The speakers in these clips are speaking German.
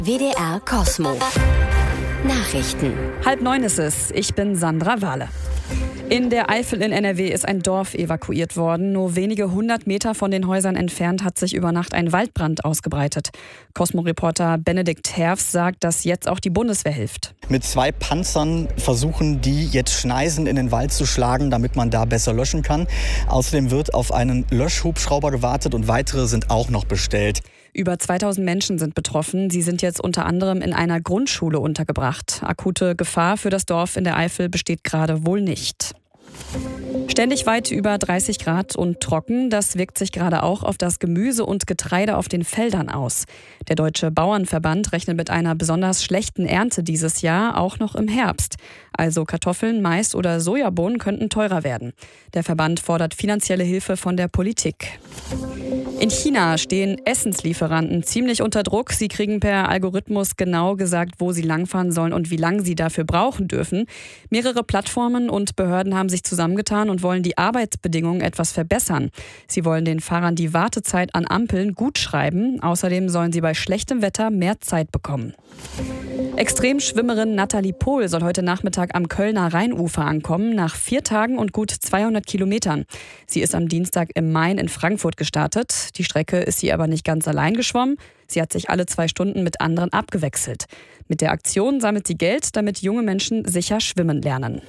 WDR Cosmo. Nachrichten. 8:30 ist es. Ich bin Sandra Wahle. In der Eifel in NRW ist ein Dorf evakuiert worden. Nur wenige 100 Meter von den Häusern entfernt hat sich über Nacht ein Waldbrand ausgebreitet. Cosmo-Reporter Benedikt Herfs sagt, dass jetzt auch die Bundeswehr hilft. Mit 2 Panzern versuchen die jetzt Schneisen in den Wald zu schlagen, damit man da besser löschen kann. Außerdem wird auf einen Löschhubschrauber gewartet und weitere sind auch noch bestellt. Über 2000 Menschen sind betroffen. Sie sind jetzt unter anderem in einer Grundschule untergebracht. Akute Gefahr für das Dorf in der Eifel besteht gerade wohl nicht. Ständig weit über 30 Grad und trocken, das wirkt sich gerade auch auf das Gemüse und Getreide auf den Feldern aus. Der Deutsche Bauernverband rechnet mit einer besonders schlechten Ernte dieses Jahr, auch noch im Herbst. Also Kartoffeln, Mais oder Sojabohnen könnten teurer werden. Der Verband fordert finanzielle Hilfe von der Politik. In China stehen Essenslieferanten ziemlich unter Druck. Sie kriegen per Algorithmus genau gesagt, wo sie langfahren sollen und wie lange sie dafür brauchen dürfen. Mehrere Plattformen und Behörden haben sich zusammengetan und wollen die Arbeitsbedingungen etwas verbessern. Sie wollen den Fahrern die Wartezeit an Ampeln gut schreiben. Außerdem sollen sie bei schlechtem Wetter mehr Zeit bekommen. Extremschwimmerin Nathalie Pohl soll heute Nachmittag am Kölner Rheinufer ankommen, nach 4 Tagen und gut 200 Kilometern. Sie ist am Dienstag im Main in Frankfurt gestartet. Die Strecke ist sie aber nicht ganz allein geschwommen. Sie hat sich alle 2 Stunden mit anderen abgewechselt. Mit der Aktion sammelt sie Geld, damit junge Menschen sicher schwimmen lernen.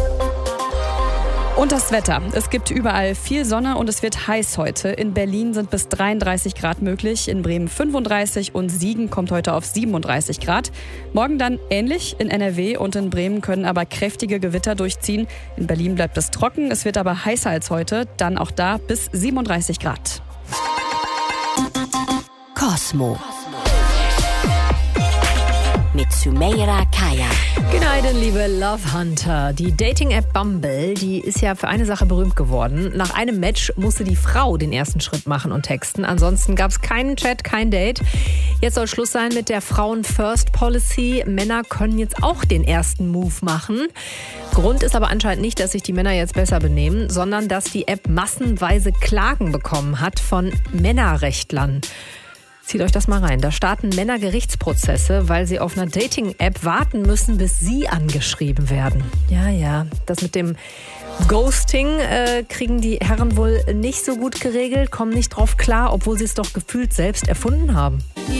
Und das Wetter. Es gibt überall viel Sonne und es wird heiß heute. In Berlin sind bis 33 Grad möglich, in Bremen 35 und Siegen kommt heute auf 37 Grad. Morgen dann ähnlich in NRW und in Bremen können aber kräftige Gewitter durchziehen. In Berlin bleibt es trocken, es wird aber heißer als heute, dann auch da bis 37 Grad. Cosmo. Mit Sümeyra Kaya. Goneiden, liebe Love Hunter. Die Dating-App Bumble, die ist ja für eine Sache berühmt geworden. Nach einem Match musste die Frau den ersten Schritt machen und texten. Ansonsten gab es keinen Chat, kein Date. Jetzt soll Schluss sein mit der Frauen-First-Policy. Männer können jetzt auch den ersten Move machen. Grund ist aber anscheinend nicht, dass sich die Männer jetzt besser benehmen, sondern dass die App massenweise Klagen bekommen hat von Männerrechtlern. Zieht euch das mal rein. Da starten Männer Gerichtsprozesse, weil sie auf einer Dating-App warten müssen, bis sie angeschrieben werden. Ja, das mit dem Ghosting kriegen die Herren wohl nicht so gut geregelt, kommen nicht drauf klar, obwohl sie es doch gefühlt selbst erfunden haben.